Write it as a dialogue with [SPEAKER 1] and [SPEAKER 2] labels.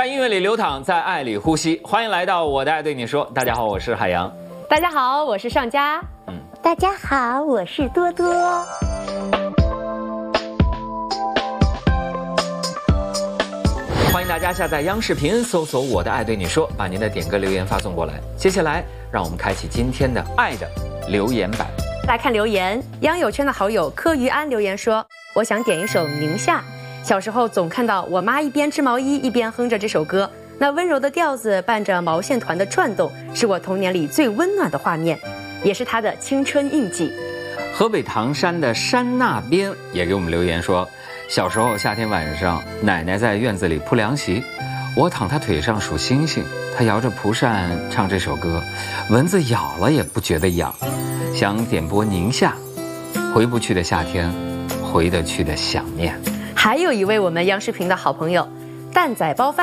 [SPEAKER 1] 在音乐里流淌，在爱里呼吸。欢迎来到我的爱对你说。大家好，我是海洋。
[SPEAKER 2] 大家好，我是上佳。
[SPEAKER 3] 大家好，我是多多。
[SPEAKER 1] 欢迎大家下载央视频搜索我的爱对你说，把您的点歌留言发送过来。接下来让我们开启今天的爱的留言版。
[SPEAKER 2] 来看留言，央友圈的好友柯于安留言说，我想点一首宁夏。小时候总看到我妈一边织毛衣一边哼着这首歌，那温柔的调子伴着毛线团的转动，是我童年里最温暖的画面，也是她的青春印记。
[SPEAKER 1] 河北唐山的山那边也给我们留言说，小时候夏天晚上，奶奶在院子里铺凉席，我躺她腿上数星星，她摇着蒲扇唱这首歌，蚊子咬了也不觉得痒。想点播宁夏，回不去的夏天，回得去的想念。
[SPEAKER 2] 还有一位我们央视频的好朋友，蛋仔包饭